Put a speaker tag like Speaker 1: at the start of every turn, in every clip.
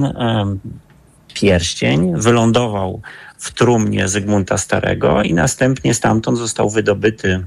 Speaker 1: pierścień wylądował w trumnie Zygmunta Starego i następnie stamtąd został wydobyty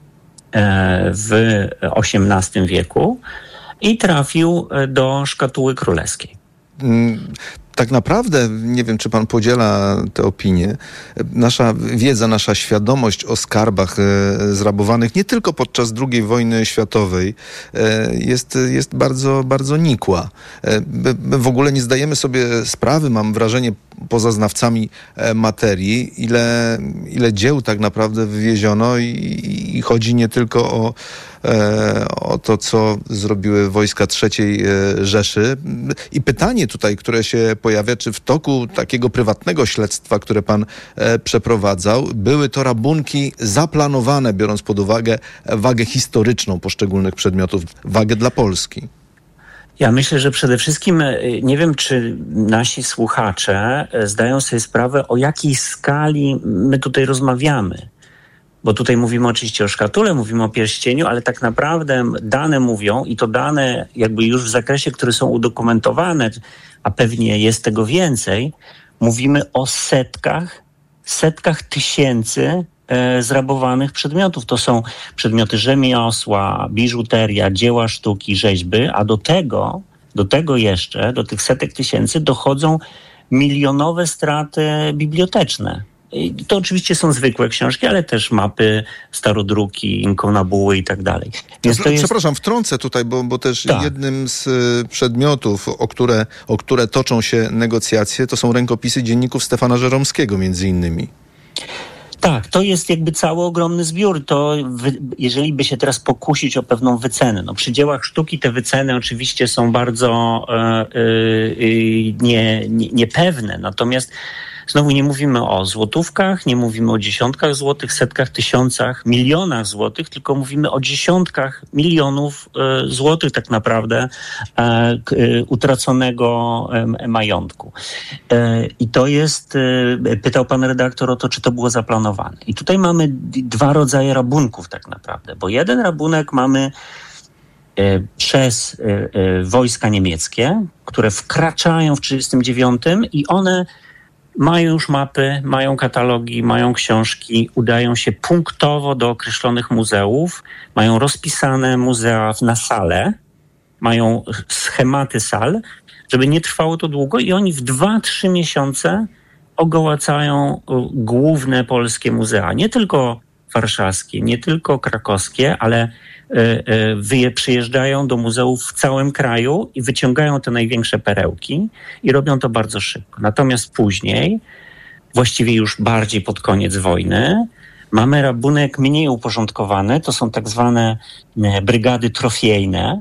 Speaker 1: w XVIII wieku i trafił do szkatuły królewskiej.
Speaker 2: Tak naprawdę, nie wiem, czy pan podziela tę opinię, nasza wiedza, nasza świadomość o skarbach zrabowanych nie tylko podczas II wojny światowej jest bardzo, bardzo nikła. My w ogóle nie zdajemy sobie sprawy, mam wrażenie, poza znawcami materii, ile dzieł tak naprawdę wywieziono i chodzi nie tylko o to, co zrobiły wojska III Rzeszy. I pytanie tutaj, które się pojawia, czy w toku takiego prywatnego śledztwa, które pan przeprowadzał, były to rabunki zaplanowane, biorąc pod uwagę wagę historyczną poszczególnych przedmiotów, wagę dla Polski?
Speaker 1: Ja myślę, że przede wszystkim nie wiem, czy nasi słuchacze zdają sobie sprawę, o jakiej skali my tutaj rozmawiamy. Bo tutaj mówimy oczywiście o szkatule, mówimy o pierścieniu, ale tak naprawdę dane mówią, i to dane jakby już w zakresie, które są udokumentowane, a pewnie jest tego więcej, mówimy o setkach tysięcy zrabowanych przedmiotów. To są przedmioty rzemiosła, biżuteria, dzieła sztuki, rzeźby, a do tego jeszcze, do tych setek tysięcy dochodzą milionowe straty biblioteczne. I to oczywiście są zwykłe książki, ale też mapy, starodruki, inkonabuły i tak dalej. Więc to jest...
Speaker 2: Przepraszam, wtrącę tutaj, bo też jednym z przedmiotów, o które toczą się negocjacje, to są rękopisy dzienników Stefana Żeromskiego między innymi.
Speaker 1: Tak, to jest jakby cały ogromny zbiór. Jeżeli by się teraz pokusić o pewną wycenę, przy dziełach sztuki te wyceny oczywiście są bardzo niepewne, natomiast znowu nie mówimy o złotówkach, nie mówimy o dziesiątkach złotych, setkach, tysiącach, milionach złotych, tylko mówimy o dziesiątkach milionów złotych tak naprawdę utraconego majątku. I to jest, pytał pan redaktor o to, czy to było zaplanowane. I tutaj mamy dwa rodzaje rabunków tak naprawdę, bo jeden rabunek mamy przez wojska niemieckie, które wkraczają w 1939 i one mają już mapy, mają katalogi, mają książki, udają się punktowo do określonych muzeów, mają rozpisane muzea na sale, mają schematy sal, żeby nie trwało to długo i oni w 2-3 miesiące ogołacają główne polskie muzea. Nie tylko warszawskie, nie tylko krakowskie, ale przyjeżdżają do muzeów w całym kraju i wyciągają te największe perełki i robią to bardzo szybko. Natomiast później, właściwie już bardziej pod koniec wojny, mamy rabunek mniej uporządkowany, to są tak zwane brygady trofiejne,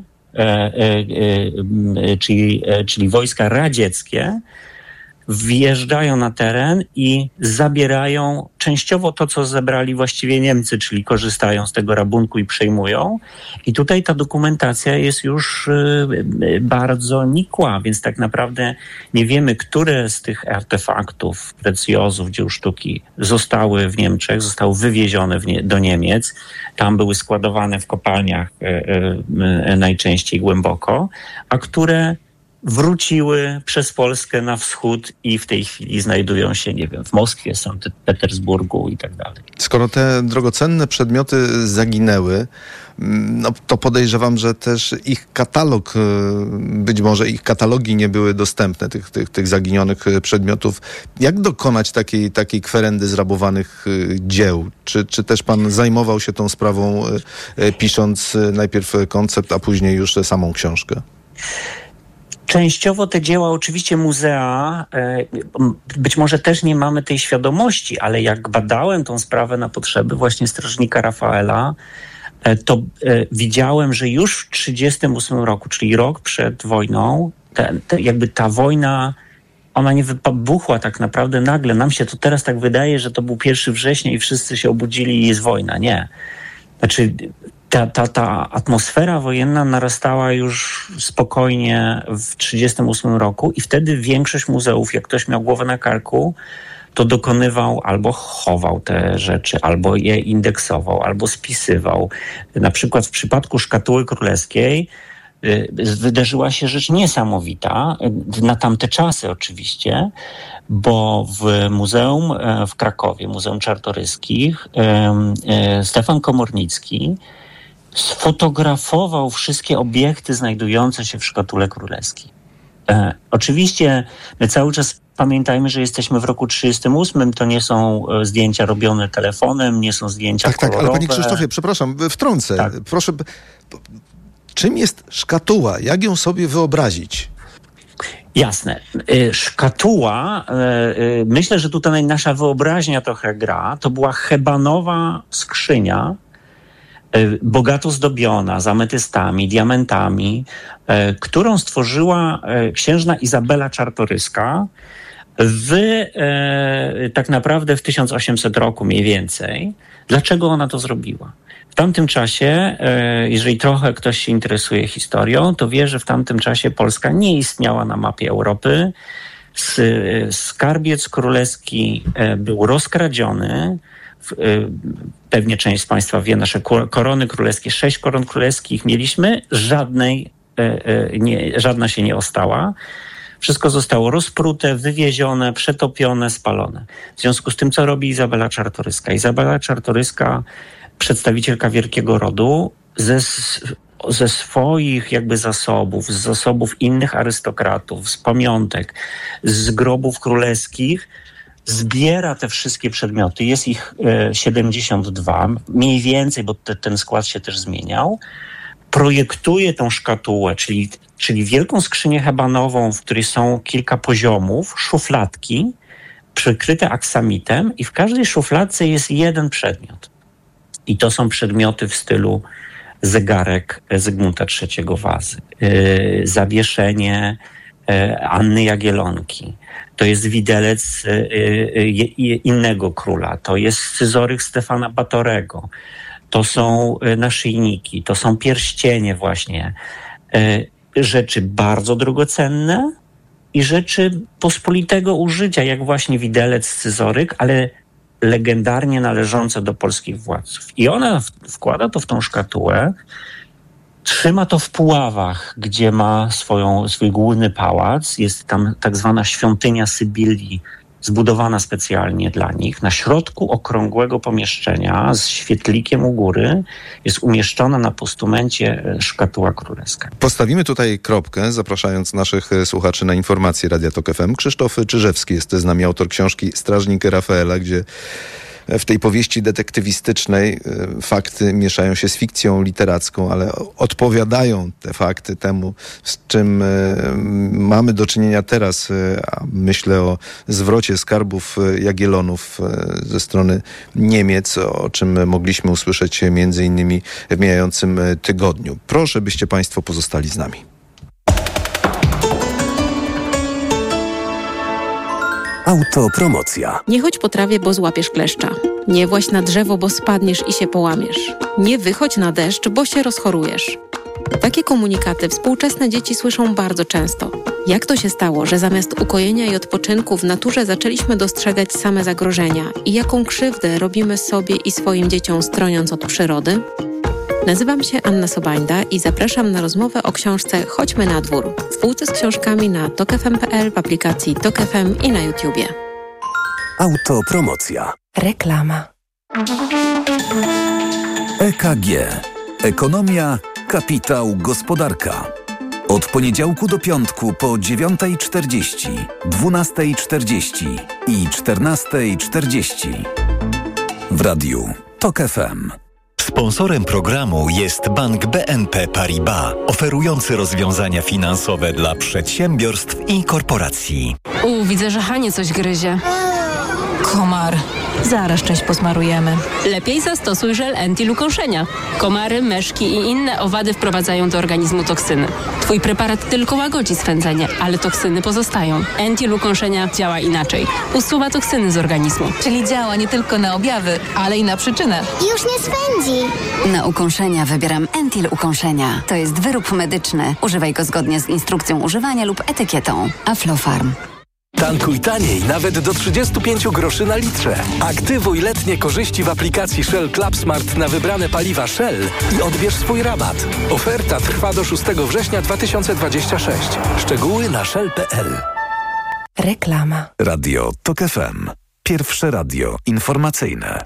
Speaker 1: czyli wojska radzieckie, wjeżdżają na teren i zabierają częściowo to, co zebrali właściwie Niemcy, czyli korzystają z tego rabunku i przejmują. I tutaj ta dokumentacja jest już bardzo nikła, więc tak naprawdę nie wiemy, które z tych artefaktów, precjozów, dzieł sztuki zostały w Niemczech, zostały wywiezione do Niemiec. Tam były składowane w kopalniach najczęściej głęboko, a które wróciły przez Polskę na wschód i w tej chwili znajdują się, nie wiem, w Moskwie, Sankt Petersburgu i tak dalej.
Speaker 2: Skoro te drogocenne przedmioty zaginęły, to podejrzewam, że też ich katalog, być może ich katalogi nie były dostępne, tych zaginionych przedmiotów. Jak dokonać takiej kwerendy zrabowanych dzieł? Czy też pan zajmował się tą sprawą, pisząc najpierw koncept, a później już samą książkę?
Speaker 1: Częściowo te dzieła, oczywiście muzea, być może też nie mamy tej świadomości, ale jak badałem tą sprawę na potrzeby właśnie strażnika Rafaela, to widziałem, że już w 1938 roku, czyli rok przed wojną, jakby ta wojna, ona nie wybuchła tak naprawdę nagle. Nam się to teraz tak wydaje, że to był 1 września i wszyscy się obudzili i jest wojna. Nie. Znaczy ta atmosfera wojenna narastała już spokojnie w 1938 roku i wtedy większość muzeów, jak ktoś miał głowę na karku, to dokonywał albo chował te rzeczy, albo je indeksował, albo spisywał. Na przykład w przypadku szkatuły królewskiej wydarzyła się rzecz niesamowita, na tamte czasy oczywiście, bo w muzeum w Krakowie, Muzeum Czartoryskich, Stefan Komornicki sfotografował wszystkie obiekty znajdujące się w szkatule królewskiej. Oczywiście my cały czas pamiętajmy, że jesteśmy w roku 1938, to nie są zdjęcia robione telefonem, nie są zdjęcia kolorowe.
Speaker 2: Tak, ale panie Krzysztofie, przepraszam, wtrącę. Tak. Proszę, czym jest szkatuła? Jak ją sobie wyobrazić?
Speaker 1: Jasne. Szkatuła, myślę, że tutaj nasza wyobraźnia trochę gra, to była hebanowa skrzynia, bogato zdobiona z ametystami, diamentami, którą stworzyła księżna Izabela Czartoryska tak naprawdę w 1800 roku mniej więcej. Dlaczego ona to zrobiła? W tamtym czasie, jeżeli trochę ktoś się interesuje historią, to wie, że w tamtym czasie Polska nie istniała na mapie Europy. Skarbiec królewski był rozkradziony. Pewnie część z Państwa wie, nasze korony królewskie, 6 koron królewskich mieliśmy, żadna się nie ostała. Wszystko zostało rozprute, wywiezione, przetopione, spalone. W związku z tym, co robi Izabela Czartoryska? Izabela Czartoryska, przedstawicielka wielkiego rodu, ze swoich jakby zasobów, z zasobów innych arystokratów, z pamiątek, z grobów królewskich, zbiera te wszystkie przedmioty. Jest ich 72, mniej więcej, bo ten skład się też zmieniał. Projektuje tą szkatułę, czyli wielką skrzynię hebanową, w której są kilka poziomów, szufladki przykryte aksamitem i w każdej szufladce jest jeden przedmiot. I to są przedmioty w stylu zegarek Zygmunta III Wazy, zawieszenie Anny Jagiellonki, to jest widelec innego króla, to jest scyzoryk Stefana Batorego, to są naszyjniki, to są pierścienie właśnie. Rzeczy bardzo drogocenne i rzeczy pospolitego użycia, jak właśnie widelec, scyzoryk, ale legendarnie należące do polskich władców. I ona wkłada to w tą szkatułę, trzyma to w Puławach, gdzie ma swój główny pałac. Jest tam tak zwana świątynia Sybilii, zbudowana specjalnie dla nich. Na środku okrągłego pomieszczenia z świetlikiem u góry jest umieszczona na postumencie szkatuła królewska.
Speaker 2: Postawimy tutaj kropkę, zapraszając naszych słuchaczy na informacje Radia Tok FM. Krzysztof Czyżewski jest z nami, autor książki Strażnik Rafaela, gdzie w tej powieści detektywistycznej fakty mieszają się z fikcją literacką, ale odpowiadają te fakty temu, z czym mamy do czynienia teraz. Myślę o zwrocie skarbów Jagiellonów ze strony Niemiec, o czym mogliśmy usłyszeć między innymi w mijającym tygodniu. Proszę, byście Państwo pozostali z nami.
Speaker 3: Autopromocja.
Speaker 4: Nie chodź po trawie, bo złapiesz kleszcza. Nie właź na drzewo, bo spadniesz i się połamiesz. Nie wychodź na deszcz, bo się rozchorujesz. Takie komunikaty współczesne dzieci słyszą bardzo często. Jak to się stało, że zamiast ukojenia i odpoczynku w naturze zaczęliśmy dostrzegać same zagrożenia i jaką krzywdę robimy sobie i swoim dzieciom stroniąc od przyrody? Nazywam się Anna Sobańda i zapraszam na rozmowę o książce Chodźmy na dwór. W półce z książkami na tokfm.pl, w aplikacji Tok FM i na YouTubie.
Speaker 3: Autopromocja.
Speaker 4: Reklama.
Speaker 3: EKG. Ekonomia, kapitał, gospodarka. Od poniedziałku do piątku po 9:40, 12:40 i 14:40. W radiu Tok FM.
Speaker 5: Sponsorem programu jest Bank BNP Paribas, oferujący rozwiązania finansowe dla przedsiębiorstw i korporacji.
Speaker 6: Widzę, że Hanie coś gryzie. Komar.
Speaker 7: Zaraz część posmarujemy.
Speaker 6: Lepiej zastosuj żel Entil-ukąszenia. Komary, myszki i inne owady wprowadzają do organizmu toksyny. Twój preparat tylko łagodzi swędzenie, ale toksyny pozostają. Entil-ukąszenia działa inaczej. Usuwa toksyny z organizmu.
Speaker 7: Czyli działa nie tylko na objawy, ale i na przyczynę.
Speaker 8: Już nie swędzi.
Speaker 9: Na ukąszenia wybieram Entil-ukąszenia. To jest wyrób medyczny. Używaj go zgodnie z instrukcją używania lub etykietą. Aflofarm.
Speaker 8: Tankuj taniej nawet do 35 groszy na litrze. Aktywuj letnie korzyści w aplikacji Shell Club Smart na wybrane paliwa Shell i odbierz swój rabat. Oferta trwa do 6 września 2026. Szczegóły na shell.pl.
Speaker 7: Reklama.
Speaker 3: Radio TOK FM. Pierwsze radio informacyjne.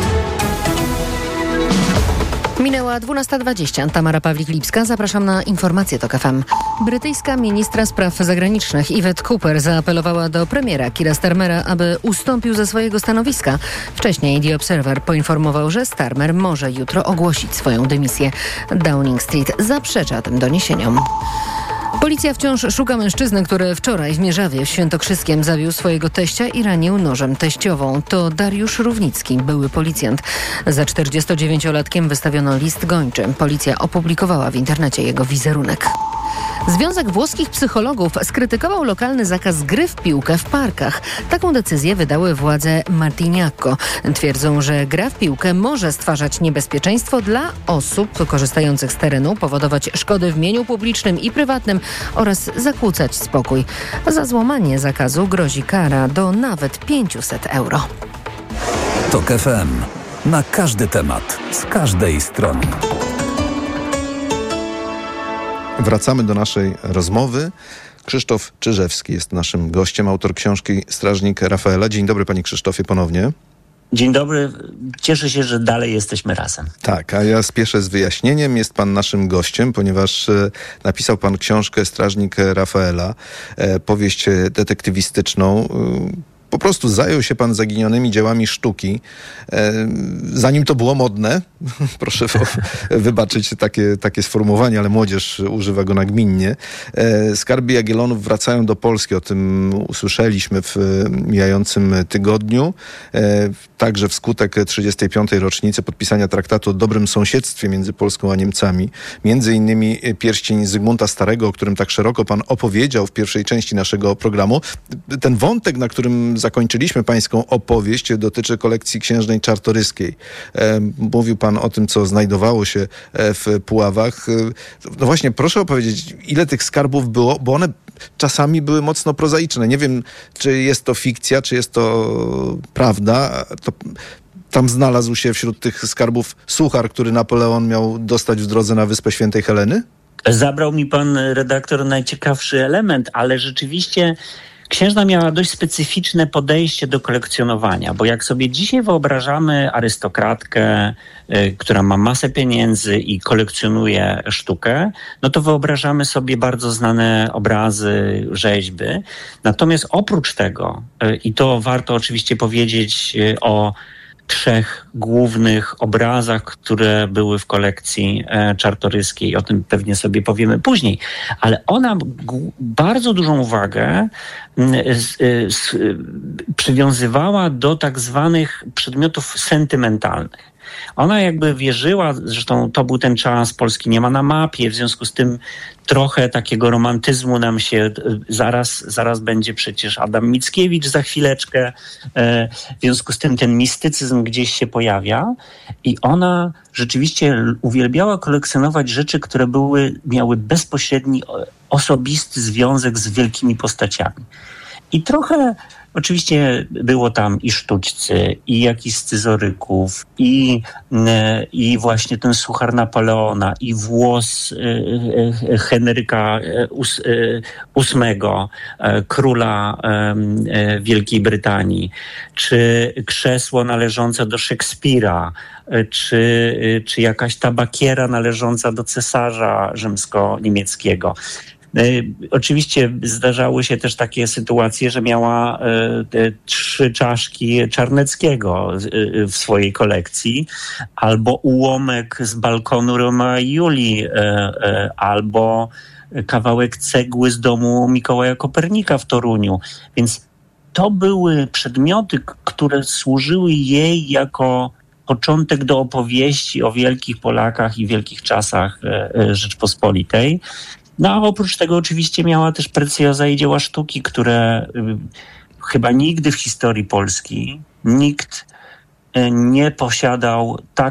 Speaker 10: Minęła 12:20. Tamara Pawlik-Lipska. Zapraszam na informacje TOK FM. Brytyjska ministra spraw zagranicznych Yvette Cooper zaapelowała do premiera Keira Starmera, aby ustąpił ze swojego stanowiska. Wcześniej The Observer poinformował, że Starmer może jutro ogłosić swoją dymisję. Downing Street zaprzecza tym doniesieniom. Policja wciąż szuka mężczyzny, który wczoraj w Mierzawie w Świętokrzyskiem zabił swojego teścia i ranił nożem teściową. To Dariusz Równicki, były policjant. Za 49-latkiem wystawiono list gończy. Policja opublikowała w internecie jego wizerunek. Związek Włoskich Psychologów skrytykował lokalny zakaz gry w piłkę w parkach. Taką decyzję wydały władze Martignacco. Twierdzą, że gra w piłkę może stwarzać niebezpieczeństwo dla osób korzystających z terenu, powodować szkody w mieniu publicznym i prywatnym oraz zakłócać spokój. Za złamanie zakazu grozi kara do nawet 500 euro.
Speaker 3: TOK FM. Na każdy temat, z każdej strony.
Speaker 2: Wracamy do naszej rozmowy. Krzysztof Czyżewski jest naszym gościem, autor książki Strażnik Rafaela. Dzień dobry, panie Krzysztofie, ponownie.
Speaker 1: Dzień dobry. Cieszę się, że dalej jesteśmy razem.
Speaker 2: Tak, a ja spieszę z wyjaśnieniem. Jest pan naszym gościem, ponieważ napisał pan książkę Strażnik Rafaela, powieść detektywistyczną. Po prostu zajął się pan zaginionymi dziełami sztuki, zanim to było modne. Proszę wybaczyć takie sformułowanie, ale młodzież używa go nagminnie. Skarby Jagiellonów wracają do Polski. O tym usłyszeliśmy w mijającym tygodniu. Także wskutek 35. rocznicy podpisania traktatu o dobrym sąsiedztwie między Polską a Niemcami. Między innymi pierścień Zygmunta Starego, o którym tak szeroko pan opowiedział w pierwszej części naszego programu. Ten wątek, na którym zakończyliśmy pańską opowieść, dotyczy kolekcji księżnej czartoryskiej. Mówił pan o tym, co znajdowało się w Puławach. No właśnie, proszę opowiedzieć, ile tych skarbów było, bo one czasami były mocno prozaiczne. Nie wiem, czy jest to fikcja, czy jest to prawda. Tam znalazł się wśród tych skarbów suchar, który Napoleon miał dostać w drodze na Wyspę Świętej Heleny?
Speaker 1: Zabrał mi pan redaktor najciekawszy element, ale rzeczywiście księżna miała dość specyficzne podejście do kolekcjonowania, bo jak sobie dzisiaj wyobrażamy arystokratkę, która ma masę pieniędzy i kolekcjonuje sztukę, no to wyobrażamy sobie bardzo znane obrazy, rzeźby. Natomiast oprócz tego, i to warto oczywiście powiedzieć o 3 głównych obrazach, które były w kolekcji czartoryskiej. O tym pewnie sobie powiemy później. Ale ona bardzo dużą uwagę przywiązywała do tak zwanych przedmiotów sentymentalnych. Ona jakby wierzyła, zresztą to był ten czas, Polski nie ma na mapie, w związku z tym trochę takiego romantyzmu nam się zaraz będzie przecież Adam Mickiewicz za chwileczkę. W związku z tym ten mistycyzm gdzieś się pojawia i ona rzeczywiście uwielbiała kolekcjonować rzeczy, które miały bezpośredni, osobisty związek z wielkimi postaciami. I trochę oczywiście było tam i sztućcy, i jakiś scyzoryków, i właśnie ten suchar Napoleona, i włos Henryka VIII, króla Wielkiej Brytanii, czy krzesło należące do Szekspira, czy jakaś tabakiera należąca do cesarza rzymsko-niemieckiego. Oczywiście zdarzały się też takie sytuacje, że miała 3 czaszki Czarneckiego w swojej kolekcji, albo ułamek z balkonu Romea i Julii, albo kawałek cegły z domu Mikołaja Kopernika w Toruniu. Więc to były przedmioty, które służyły jej jako początek do opowieści o wielkich Polakach i wielkich czasach Rzeczpospolitej. No a oprócz tego oczywiście miała też precjoza i dzieła sztuki, które chyba nigdy w historii Polski nikt nie posiadał tak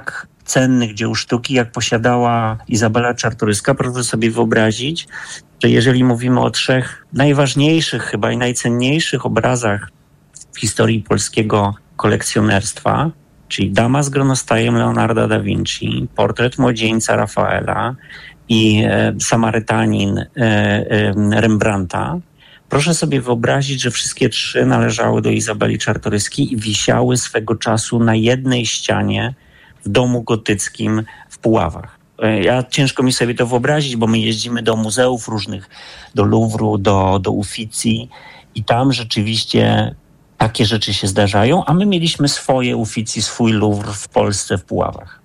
Speaker 1: cennych dzieł sztuki, jak posiadała Izabela Czartoryska. Proszę sobie wyobrazić, że jeżeli mówimy o 3 najważniejszych chyba i najcenniejszych obrazach w historii polskiego kolekcjonerstwa, czyli Dama z gronostajem Leonarda da Vinci, Portret młodzieńca Rafaela i Samarytanin Rembrandta, proszę sobie wyobrazić, że wszystkie 3 należały do Izabeli Czartoryskiej i wisiały swego czasu na jednej ścianie w domu gotyckim w Puławach. Ciężko mi sobie to wyobrazić, bo my jeździmy do muzeów różnych, do Louvru, do Uffizi i tam rzeczywiście takie rzeczy się zdarzają, a my mieliśmy swoje Uffizi, swój Louvre w Polsce, w Puławach.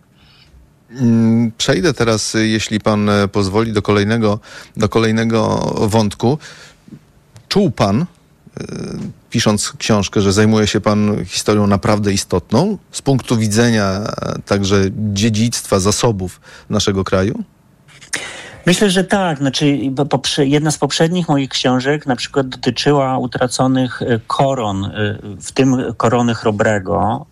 Speaker 2: Przejdę teraz, jeśli pan pozwoli, do kolejnego wątku. Czuł pan, pisząc książkę, że zajmuje się pan historią naprawdę istotną z punktu widzenia także dziedzictwa, zasobów naszego kraju?
Speaker 1: Myślę, że tak. Znaczy, jedna z poprzednich moich książek na przykład dotyczyła utraconych koron, w tym korony Chrobrego.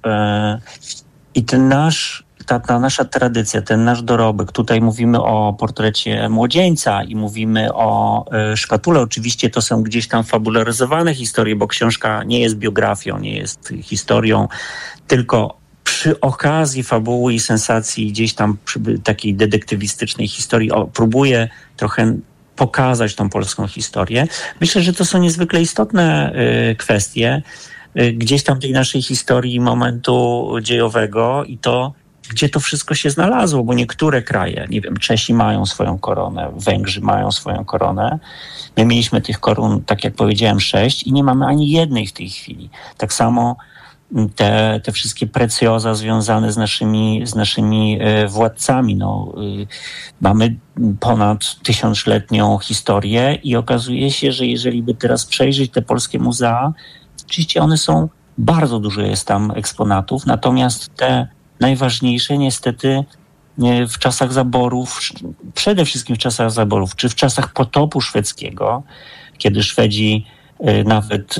Speaker 1: I ta nasza tradycja, ten nasz dorobek, tutaj mówimy o portrecie młodzieńca i mówimy o szkatule. Oczywiście to są gdzieś tam fabularyzowane historie, bo książka nie jest biografią, nie jest historią, tylko przy okazji fabuły i sensacji gdzieś tam takiej detektywistycznej historii próbuję trochę pokazać tą polską historię. Myślę, że to są niezwykle istotne kwestie gdzieś tam tej naszej historii, momentu dziejowego i to, gdzie to wszystko się znalazło, bo niektóre kraje, nie wiem, Czesi mają swoją koronę, Węgrzy mają swoją koronę. My mieliśmy tych koron, tak jak powiedziałem, 6 i nie mamy ani jednej w tej chwili. Tak samo te wszystkie precjoza związane z naszymi władcami. Mamy ponad 1000-letnią historię i okazuje się, że jeżeli by teraz przejrzeć te polskie muzea, oczywiście one są, bardzo dużo jest tam eksponatów, natomiast te najważniejsze niestety w czasach zaborów, przede wszystkim w czasach zaborów, czy w czasach potopu szwedzkiego, kiedy Szwedzi nawet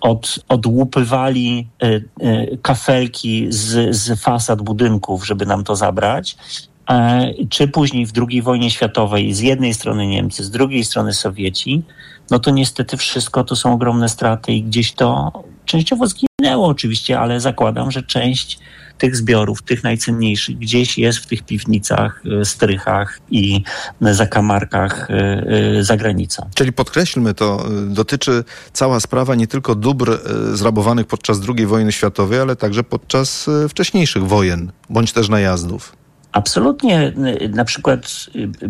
Speaker 1: odłupywali kafelki z fasad budynków, żeby nam to zabrać, czy później w II wojnie światowej z jednej strony Niemcy, z drugiej strony Sowieci, no to niestety wszystko to są ogromne straty i gdzieś to częściowo zginęło oczywiście, ale zakładam, że część tych zbiorów, tych najcenniejszych, gdzieś jest w tych piwnicach, strychach i zakamarkach za granicą.
Speaker 2: Czyli podkreślmy to, dotyczy cała sprawa nie tylko dóbr zrabowanych podczas II wojny światowej, ale także podczas wcześniejszych wojen, bądź też najazdów.
Speaker 1: Absolutnie. Na przykład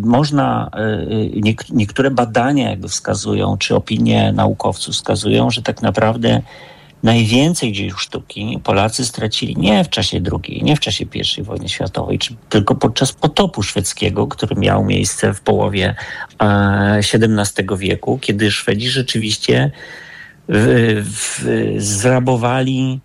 Speaker 1: niektóre badania jakby wskazują, czy opinie naukowców wskazują, że tak naprawdę najwięcej dzieł sztuki Polacy stracili nie w czasie II, nie w czasie I wojny światowej, tylko podczas potopu szwedzkiego, który miał miejsce w połowie XVII wieku, kiedy Szwedzi rzeczywiście zrabowali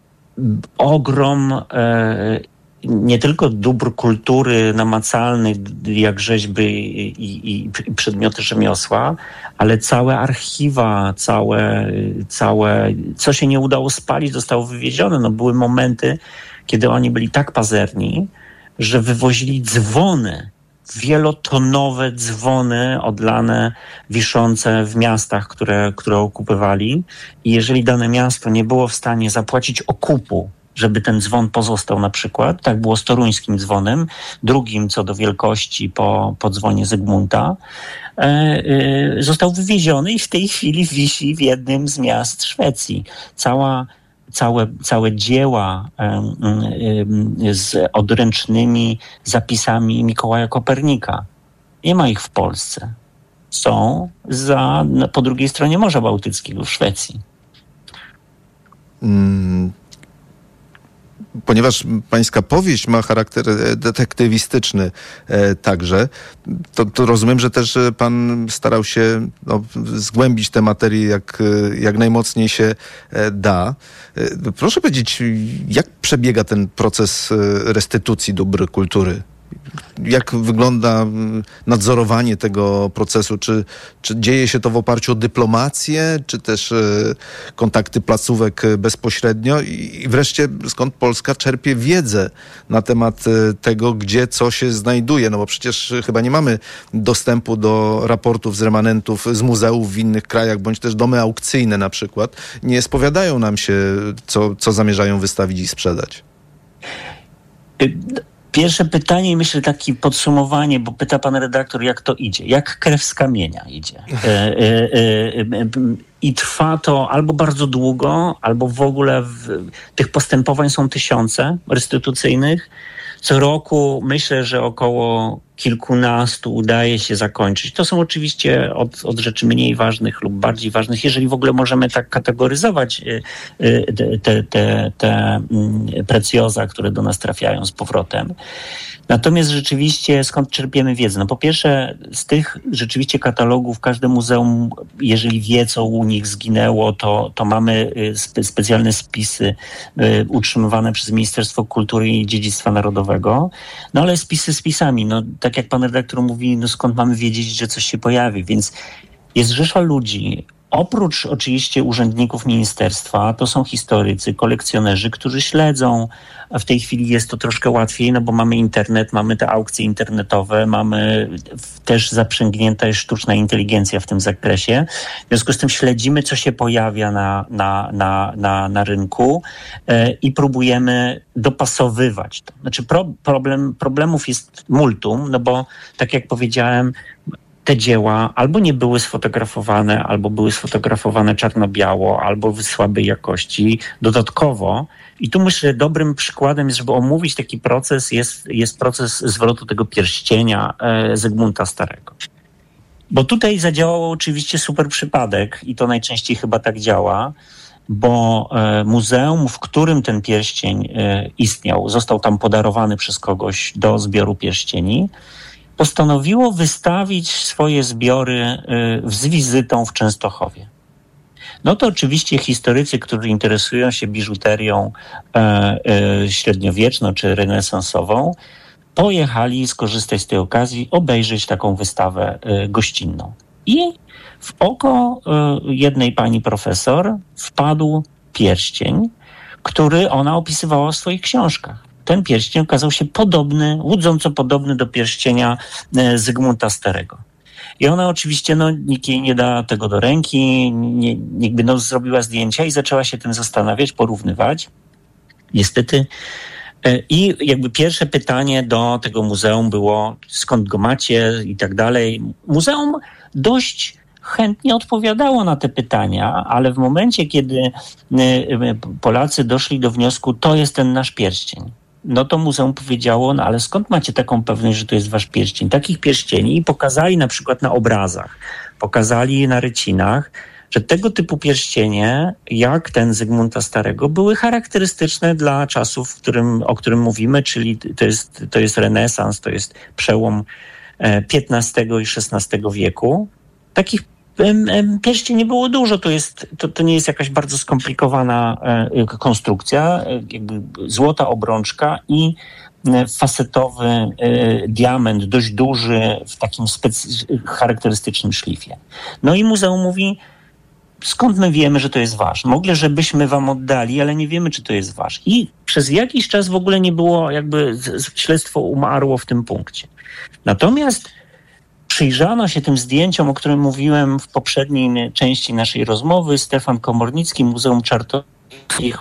Speaker 1: ogrom nie tylko dóbr kultury namacalnej, jak rzeźby i przedmioty rzemiosła, ale całe archiwa, całe, co się nie udało spalić, zostało wywiezione. No, były momenty, kiedy oni byli tak pazerni, że wywozili dzwony, wielotonowe dzwony odlane, wiszące w miastach, które okupowali. I jeżeli dane miasto nie było w stanie zapłacić okupu, żeby ten dzwon pozostał na przykład, tak było z toruńskim dzwonem, drugim co do wielkości po dzwonie Zygmunta, został wywieziony i w tej chwili wisi w jednym z miast Szwecji. Całe dzieła z odręcznymi zapisami Mikołaja Kopernika. Nie ma ich w Polsce. Są po drugiej stronie Morza Bałtyckiego w Szwecji.
Speaker 2: Ponieważ pańska powieść ma charakter detektywistyczny także, to rozumiem, że też pan starał się zgłębić tę materię jak najmocniej się da. Proszę powiedzieć, jak przebiega ten proces restytucji dóbr kultury Jak wygląda nadzorowanie tego procesu? Czy dzieje się to w oparciu o dyplomację, czy też kontakty placówek bezpośrednio? I wreszcie, skąd Polska czerpie wiedzę na temat tego, gdzie co się znajduje? No bo przecież chyba nie mamy dostępu do raportów z remanentów z muzeów w innych krajach, bądź też domy aukcyjne na przykład nie spowiadają nam się, co zamierzają wystawić i sprzedać.
Speaker 1: Pierwsze pytanie i myślę takie podsumowanie, bo pyta pan redaktor, jak to idzie. Jak krew z kamienia idzie. I trwa to albo bardzo długo, albo w ogóle tych postępowań są tysiące restytucyjnych. Co roku myślę, że około kilkunastu udaje się zakończyć. To są oczywiście od rzeczy mniej ważnych lub bardziej ważnych, jeżeli w ogóle możemy tak kategoryzować te precjoza, które do nas trafiają z powrotem. Natomiast rzeczywiście skąd czerpiemy wiedzę? No po pierwsze z tych rzeczywiście katalogów każde muzeum, jeżeli wie, co u nich zginęło, to mamy specjalne spisy utrzymywane przez Ministerstwo Kultury i Dziedzictwa Narodowego. No ale spisy spisami. No tak jak pan redaktor mówi, no skąd mamy wiedzieć, że coś się pojawi? Więc jest rzesza ludzi. Oprócz oczywiście urzędników ministerstwa, to są historycy, kolekcjonerzy, którzy śledzą. W tej chwili jest to troszkę łatwiej, no bo mamy internet, mamy te aukcje internetowe, mamy też zaprzęgnięta jest sztuczna inteligencja w tym zakresie. W związku z tym śledzimy, co się pojawia na rynku i próbujemy dopasowywać to. Znaczy problemów jest multum, no bo tak jak powiedziałem, te dzieła albo nie były sfotografowane, albo były sfotografowane czarno-biało, albo w słabej jakości. Dodatkowo, i tu myślę, dobrym przykładem jest, żeby omówić taki proces, jest proces zwrotu tego pierścienia Zygmunta Starego. Bo tutaj zadziałał oczywiście super przypadek i to najczęściej chyba tak działa, bo muzeum, w którym ten pierścień istniał, został tam podarowany przez kogoś do zbioru pierścieni, postanowiło wystawić swoje zbiory z wizytą w Częstochowie. No to oczywiście historycy, którzy interesują się biżuterią średniowieczną czy renesansową, pojechali skorzystać z tej okazji, obejrzeć taką wystawę gościnną. I w oko jednej pani profesor wpadł pierścień, który ona opisywała w swoich książkach. Ten pierścień okazał się łudząco podobny do pierścienia Zygmunta Starego. I ona oczywiście, nikt jej nie da tego do ręki, zrobiła zdjęcia i zaczęła się tym zastanawiać, porównywać. Niestety. I jakby pierwsze pytanie do tego muzeum było, skąd go macie i tak dalej. Muzeum dość chętnie odpowiadało na te pytania, ale w momencie, kiedy Polacy doszli do wniosku, to jest ten nasz pierścień, no to muzeum powiedziało, ale skąd macie taką pewność, że to jest wasz pierścień? Takich pierścieni pokazali na przykład na obrazach, pokazali na rycinach, że tego typu pierścienie, jak ten Zygmunta Starego, były charakterystyczne dla czasów, o którym mówimy, czyli to jest renesans, to jest przełom XV i XVI wieku. Takich pierścieni było dużo, to nie jest jakaś bardzo skomplikowana konstrukcja, jakby złota obrączka i fasetowy diament, dość duży, w takim charakterystycznym szlifie. No i muzeum mówi, skąd my wiemy, że to jest wasz? Mogli, żebyśmy wam oddali, ale nie wiemy, czy to jest wasz. I przez jakiś czas w ogóle nie było, śledztwo umarło w tym punkcie. Natomiast przyjrzano się tym zdjęciom, o którym mówiłem w poprzedniej części naszej rozmowy. Stefan Komornicki, Muzeum Czartoryskich,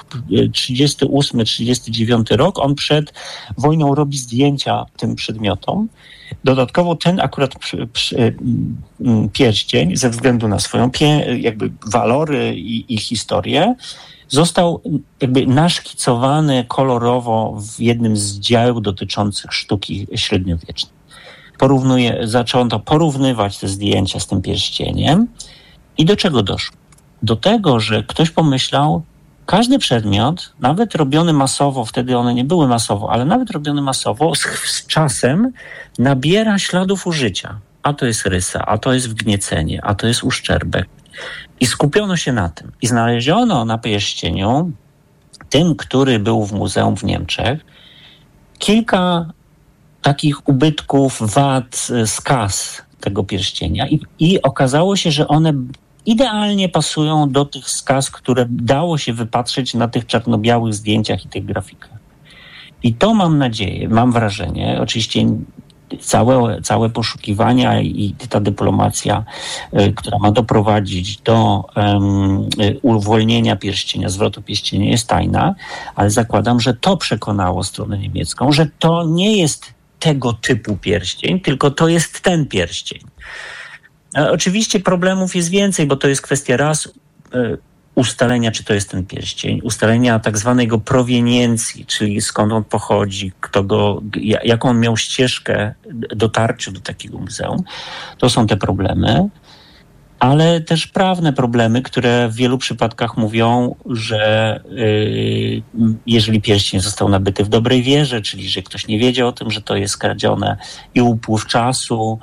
Speaker 1: 38-39 rok. On przed wojną robi zdjęcia tym przedmiotom. Dodatkowo ten akurat pierścień, ze względu na swoją walory i historię, został naszkicowany kolorowo w jednym z dzieł dotyczących sztuki średniowiecznej. Zaczęto porównywać te zdjęcia z tym pierścieniem i do czego doszło? Do tego, że ktoś pomyślał, każdy przedmiot, nawet robiony masowo, wtedy one nie były masowo, ale nawet robiony masowo, z czasem nabiera śladów użycia. A to jest rysa, a to jest wgniecenie, a to jest uszczerbek. I skupiono się na tym. I znaleziono na pierścieniu, tym, który był w muzeum w Niemczech, kilka takich ubytków, wad, skaz tego pierścienia i okazało się, że one idealnie pasują do tych skaz, które dało się wypatrzeć na tych czarno-białych zdjęciach i tych grafikach. I to mam nadzieję, mam wrażenie, oczywiście całe poszukiwania i ta dyplomacja, która ma doprowadzić do uwolnienia pierścienia, zwrotu pierścienia jest tajna, ale zakładam, że to przekonało stronę niemiecką, że to nie jest tego typu pierścień, tylko to jest ten pierścień. Oczywiście problemów jest więcej, bo to jest kwestia ustalenia, czy to jest ten pierścień, ustalenia tak zwanej go proweniencji, czyli skąd on pochodzi, jaką on miał ścieżkę dotarcia do takiego muzeum. To są te problemy, ale też prawne problemy, które w wielu przypadkach mówią, że jeżeli pierścień został nabyty w dobrej wierze, czyli że ktoś nie wiedział o tym, że to jest skradzione i upływ czasu,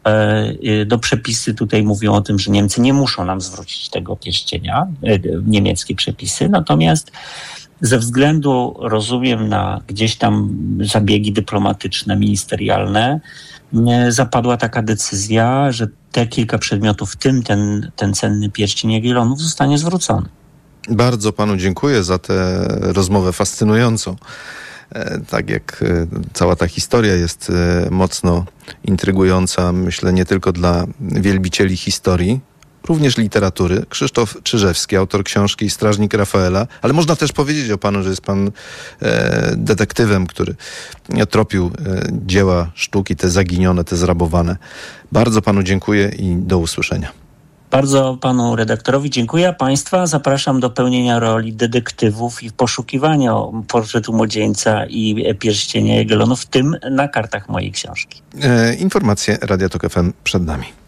Speaker 1: przepisy tutaj mówią o tym, że Niemcy nie muszą nam zwrócić tego pierścienia, niemieckie przepisy, natomiast ze względu, rozumiem, na gdzieś tam zabiegi dyplomatyczne, ministerialne, zapadła taka decyzja, że te kilka przedmiotów, w tym ten cenny pierścień Jagiellonów, zostanie zwrócony.
Speaker 2: Bardzo panu dziękuję za tę rozmowę fascynującą. Tak jak cała ta historia jest mocno intrygująca, myślę, nie tylko dla wielbicieli historii, również literatury. Krzysztof Czyżewski, autor książki Strażnik Rafaela, ale można też powiedzieć o panu, że jest pan detektywem, który tropił dzieła sztuki, te zaginione, te zrabowane. Bardzo panu dziękuję i do usłyszenia.
Speaker 1: Bardzo panu redaktorowi dziękuję, a państwa zapraszam do pełnienia roli detektywów i poszukiwania portretu młodzieńca i pierścienia Jagiellonów, w tym na kartach mojej książki.
Speaker 2: Informacje Radia Tok FM przed nami.